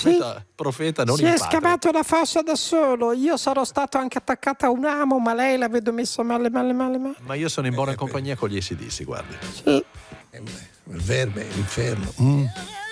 profeta non si il è padre. scavato la fossa da solo. Io sarò stato anche attaccata a un amo, ma lei la vedo messa male. Ma io sono in buona compagnia con gli AC/DC, guardi. Sì. Il verme, l'inferno.